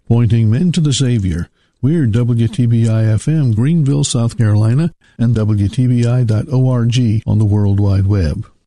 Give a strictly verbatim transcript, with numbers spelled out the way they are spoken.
pointing men to the Savior. We're W T B I F M, Greenville, South Carolina, and W T B I dot org on the World Wide Web.